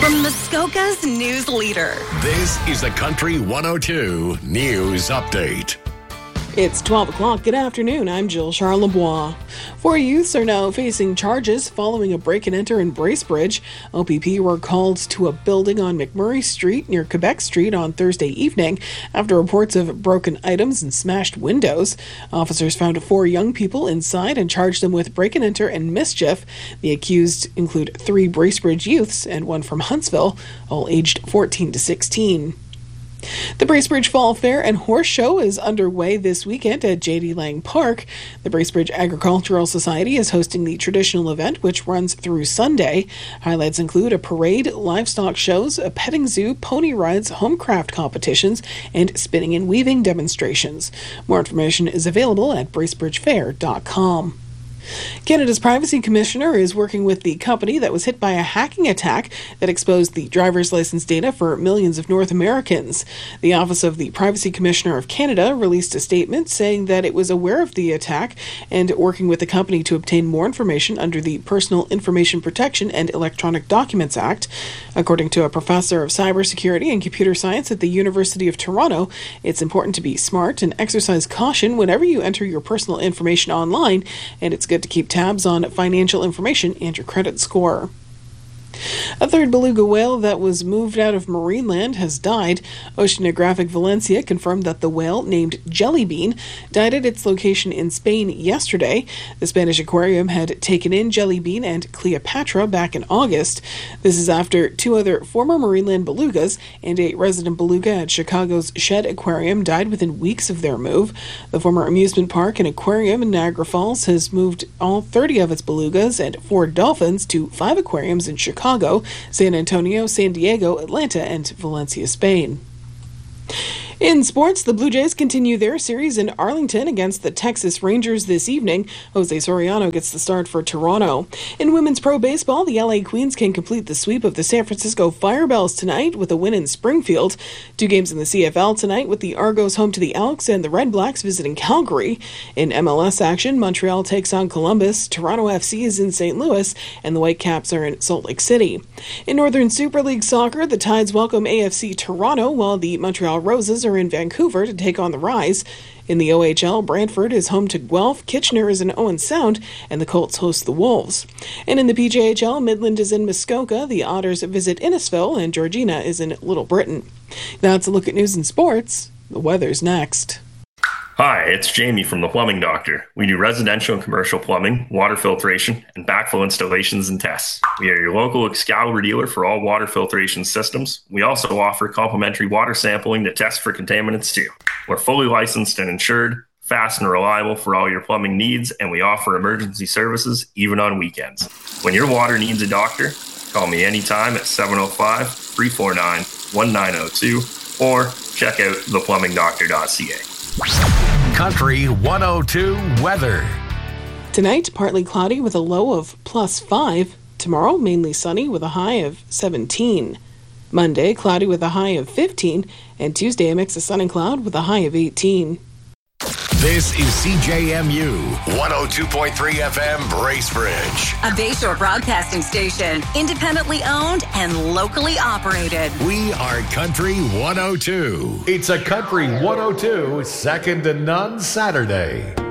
From Muskoka's news leader. This is the Country 102 News Update. It's 12 o'clock. Good afternoon. I'm Jill Charlebois. 4 youths are now facing charges following a break-and-enter in Bracebridge. OPP were called to a building on McMurray Street near Quebec Street on Thursday evening after reports of broken items and smashed windows. Officers found 4 young people inside and charged them with break-and-enter and mischief. The accused include 3 Bracebridge youths and 1 from Huntsville, all aged 14 to 16. The Bracebridge Fall Fair and Horse Show is underway this weekend at J.D. Lang Park. The Bracebridge Agricultural Society is hosting the traditional event, which runs through Sunday. Highlights include a parade, livestock shows, a petting zoo, pony rides, homecraft competitions, and spinning and weaving demonstrations. More information is available at bracebridgefair.com. Canada's Privacy Commissioner is working with the company that was hit by a hacking attack that exposed the driver's license data for millions of North Americans. The Office of the Privacy Commissioner of Canada released a statement saying that it was aware of the attack and working with the company to obtain more information under the Personal Information Protection and Electronic Documents Act. According to a professor of cybersecurity and computer science at the University of Toronto, it's important to be smart and exercise caution whenever you enter your personal information online, and it's good to keep tabs on financial information and your credit score. A 3rd beluga whale that was moved out of Marineland has died. Oceanographic Valencia confirmed that the whale, named Jellybean, died at its location in Spain yesterday. The Spanish aquarium had taken in Jellybean and Cleopatra back in August. This is after 2 other former Marineland belugas and a resident beluga at Chicago's Shed Aquarium died within weeks of their move. The former amusement park and aquarium in Niagara Falls has moved all 30 of its belugas and 4 dolphins to 5 aquariums in Chicago, San Antonio, San Diego, Atlanta, and Valencia, Spain. In sports, the Blue Jays continue their series in Arlington against the Texas Rangers this evening. Jose Soriano gets the start for Toronto. In women's pro baseball, the LA Queens can complete the sweep of the San Francisco Firebells tonight with a win in Springfield. 2 games in the CFL tonight with the Argos home to the Elks and the Red Blacks visiting Calgary. In MLS action, Montreal takes on Columbus, Toronto FC is in St. Louis, and the Whitecaps are in Salt Lake City. In Northern Super League soccer, the Tides welcome AFC Toronto while the Montreal Roses are in Vancouver to take on the Rise. In the OHL, Brantford is home to Guelph, Kitchener is in Owen Sound, and the Colts host the Wolves. And in the PJHL, Midland is in Muskoka, the Otters visit Innisfil, and Georgina is in Little Britain. That's a look at news and sports. The weather's next. Hi, it's Jamie from The Plumbing Doctor. We do residential and commercial plumbing, water filtration, and backflow installations and tests. We are your local Excalibur dealer for all water filtration systems. We also offer complimentary water sampling to test for contaminants too. We're fully licensed and insured, fast and reliable for all your plumbing needs, and we offer emergency services even on weekends. When your water needs a doctor, call me anytime at 705-349-1902 or check out theplumbingdoctor.ca. Country 102 weather. Tonight, partly cloudy with a low of +5. Tomorrow, mainly sunny with a high of 17. Monday, cloudy with a high of 15. And Tuesday, a mix of sun and cloud with a high of 18. This is CJMU 102.3 FM Bracebridge. A Bayshore broadcasting station, independently owned and locally operated. We are Country 102. It's a Country 102 Second to None Saturday.